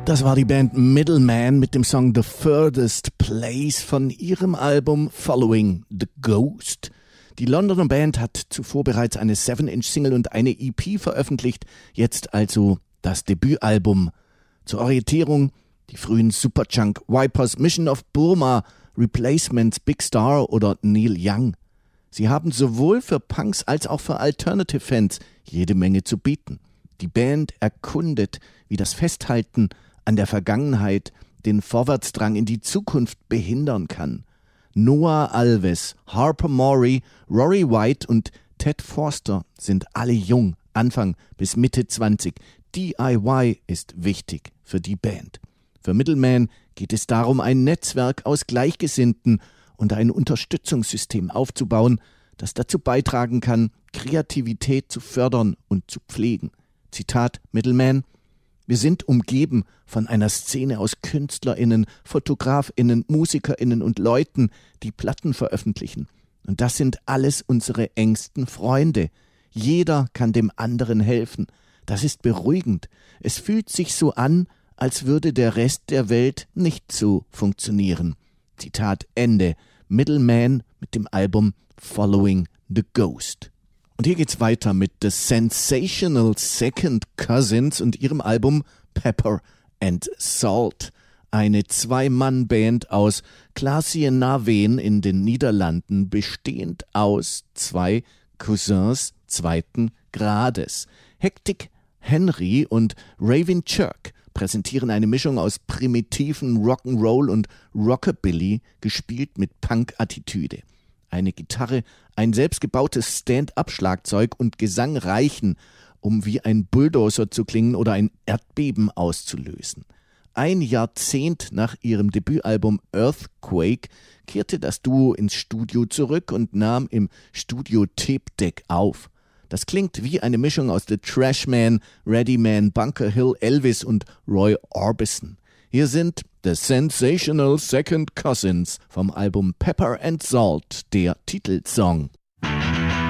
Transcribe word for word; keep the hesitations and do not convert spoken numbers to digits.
Das war die Band Middleman mit dem Song The Furthest Place von ihrem Album Following the Ghost. Die Londoner Band hat zuvor bereits eine seven inch Single und eine E P veröffentlicht, jetzt also das Debütalbum. Zur Orientierung die frühen Superchunk Vipers, Mission of Burma, Replacements, Big Star oder Neil Young. Sie haben sowohl für Punks als auch für Alternative-Fans jede Menge zu bieten. Die Band erkundet, wie das Festhalten an der Vergangenheit den Vorwärtsdrang in die Zukunft behindern kann. Noah Alves, Harper Morey, Rory White und Ted Forster sind alle jung, Anfang bis Mitte zwanzig. D I Y ist wichtig für die Band. Für Middleman geht es darum, ein Netzwerk aus Gleichgesinnten und ein Unterstützungssystem aufzubauen, das dazu beitragen kann, Kreativität zu fördern und zu pflegen. Zitat Middleman: Wir sind umgeben von einer Szene aus KünstlerInnen, FotografInnen, MusikerInnen und Leuten, die Platten veröffentlichen. Und das sind alles unsere engsten Freunde. Jeder kann dem anderen helfen. Das ist beruhigend. Es fühlt sich so an, als würde der Rest der Welt nicht so funktionieren. Zitat Ende. Middleman mit dem Album Following the Ghost. Und hier geht's weiter mit The Sensational Second Cousins und ihrem Album Pepper and Salt. Eine Zwei-Mann-Band aus Clasjenarwen in den Niederlanden, bestehend aus zwei Cousins zweiten Grades. Hectic Henry und Raven Chirk präsentieren eine Mischung aus primitiven Rock'n'Roll und Rockabilly, gespielt mit Punk-Attitüde. Eine Gitarre, ein selbstgebautes Stand-up-Schlagzeug und Gesang reichen, um wie ein Bulldozer zu klingen oder ein Erdbeben auszulösen. Ein Jahrzehnt nach ihrem Debütalbum Earthquake kehrte das Duo ins Studio zurück und nahm im Studio Tape Deck auf. Das klingt wie eine Mischung aus The Trashman, Readyman, Bunker Hill, Elvis und Roy Orbison. Hier sind The Sensational Second Cousins vom Album Pepper and Salt, der Titelsong.